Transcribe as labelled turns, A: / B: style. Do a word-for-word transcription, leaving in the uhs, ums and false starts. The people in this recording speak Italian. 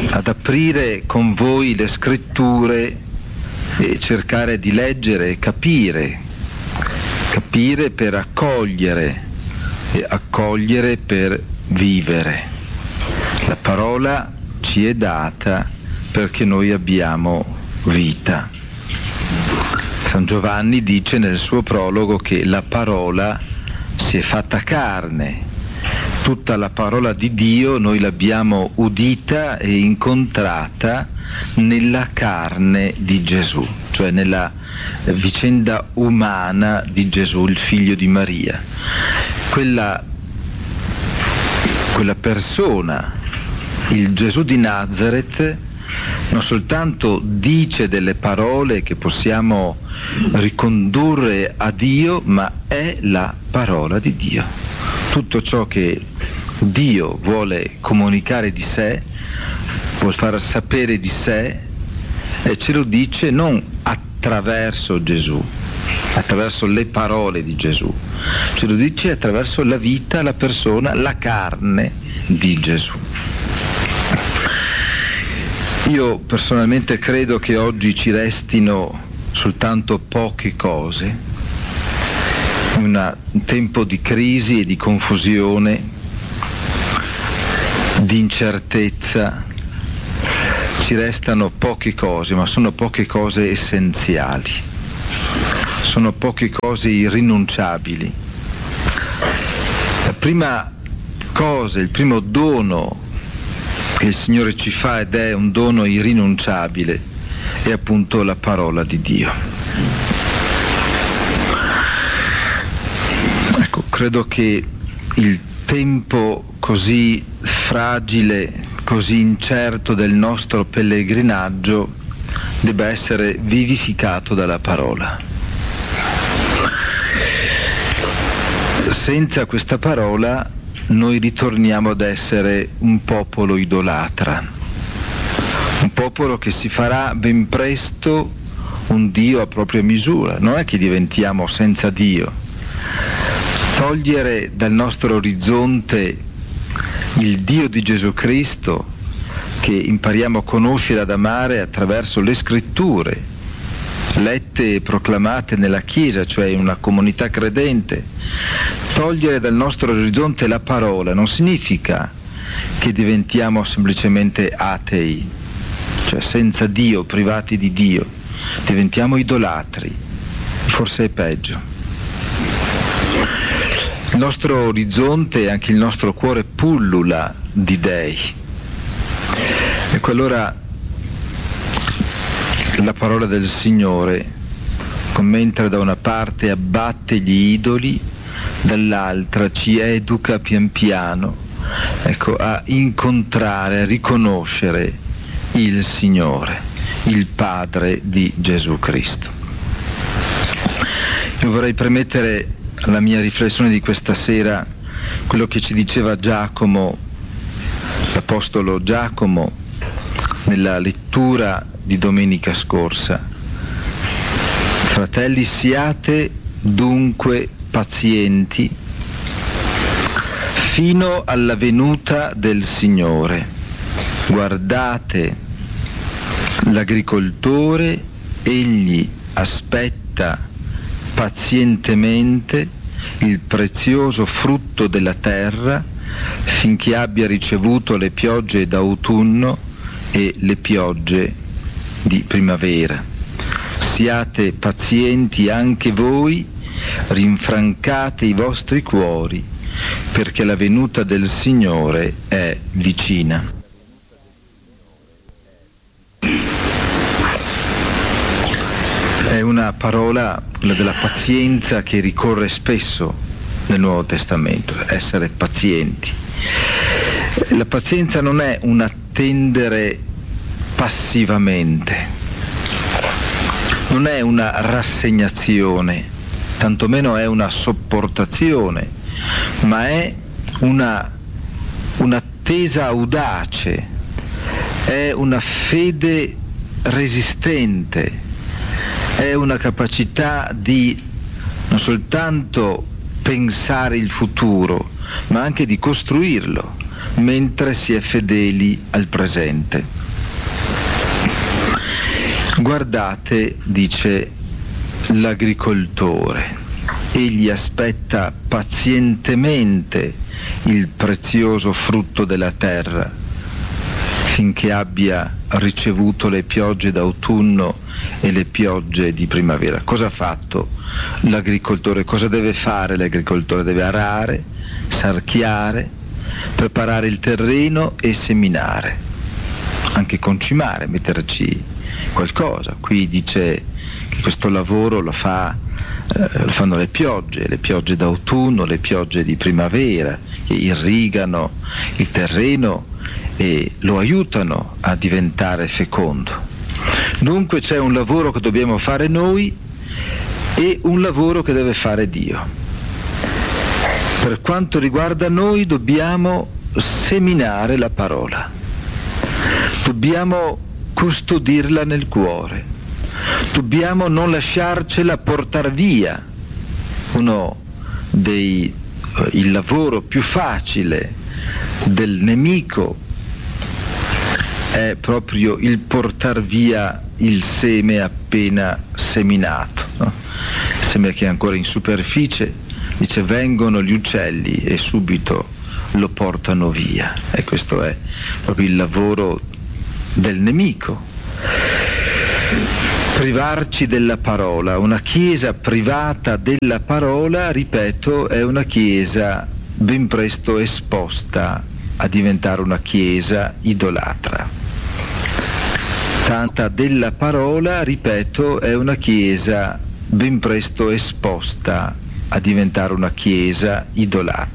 A: ad aprire con voi le scritture e cercare di leggere e capire, capire per accogliere e accogliere per vivere. La parola ci è data perché noi abbiamo vita. San Giovanni dice nel suo prologo che la parola si è fatta carne. Tutta la parola di Dio noi l'abbiamo udita e incontrata nella carne di Gesù, cioè nella vicenda umana di Gesù, il figlio di Maria. Quella, quella persona, il Gesù di Nazareth, non soltanto dice delle parole che possiamo ricondurre a Dio, ma è la parola di Dio. Tutto ciò che Dio vuole comunicare di sé, vuol far sapere di sé, e ce lo dice non attraverso Gesù, attraverso le parole di Gesù, ce lo dice attraverso la vita, la persona, la carne di Gesù. Io personalmente credo che oggi ci restino soltanto poche cose, una, un tempo di crisi e di confusione, di incertezza, ci restano poche cose, ma sono poche cose essenziali, sono poche cose irrinunciabili. La prima cosa, il primo dono che il Signore ci fa, ed è un dono irrinunciabile, è appunto la parola di Dio. Ecco, credo che il tempo così fragile, così incerto del nostro pellegrinaggio debba essere vivificato dalla parola. Senza questa parola noi ritorniamo ad essere un popolo idolatra, un popolo che si farà ben presto un Dio a propria misura. Non è che diventiamo senza Dio. Togliere dal nostro orizzonte il Dio di Gesù Cristo, che impariamo a conoscere, ad amare attraverso le scritture lette e proclamate nella Chiesa, cioè in una comunità credente. Togliere dal nostro orizzonte la parola non significa che diventiamo semplicemente atei, cioè senza Dio, privati di Dio. Diventiamo idolatri, forse è peggio. Il nostro orizzonte e anche il nostro cuore pullula di dei. Ecco, allora la parola del Signore, mentre da una parte abbatte gli idoli, dall'altra ci educa pian piano, ecco, a incontrare, a riconoscere il Signore, il Padre di Gesù Cristo. Io vorrei premettere alla mia riflessione di questa sera quello che ci diceva Giacomo, l'Apostolo Giacomo, nella lettura di domenica scorsa. Fratelli, siate dunque pazienti fino alla venuta del Signore. Guardate l'agricoltore, egli aspetta pazientemente il prezioso frutto della terra finché abbia ricevuto le piogge d'autunno e le piogge di primavera. Siate pazienti anche voi, rinfrancate i vostri cuori, perché la venuta del Signore è vicina. È una parola, quella della pazienza, che ricorre spesso nel Nuovo Testamento, essere pazienti. La pazienza non è un attendere passivamente, non è una rassegnazione, tantomeno è una sopportazione, ma è una, un'attesa audace, è una fede resistente, è una capacità di non soltanto pensare il futuro, ma anche di costruirlo, mentre si è fedeli al presente. Guardate, dice l'agricoltore, egli aspetta pazientemente il prezioso frutto della terra finché abbia ricevuto le piogge d'autunno e le piogge di primavera. Cosa ha fatto l'agricoltore? Cosa deve fare l'agricoltore? Deve arare, sarchiare, preparare il terreno e seminare, anche concimare, metterci qualcosa. Qui dice che questo lavoro lo fa eh, lo fanno le piogge, le piogge d'autunno, le piogge di primavera, che irrigano il terreno e lo aiutano a diventare fecondo. Dunque c'è un lavoro che dobbiamo fare noi e un lavoro che deve fare Dio. Per quanto riguarda noi dobbiamo seminare la parola, dobbiamo custodirla nel cuore, dobbiamo non lasciarcela portar via. Uno dei il lavoro più facile del nemico è proprio il portar via il seme appena seminato, no? Il seme che è ancora in superficie, dice vengono gli uccelli e subito lo portano via, e questo è proprio il lavoro del nemico. Privarci della parola, una chiesa privata della parola, ripeto, è una chiesa ben presto esposta a diventare una chiesa idolatra. Tanta della parola, ripeto, è una chiesa ben presto esposta a diventare una chiesa idolatra.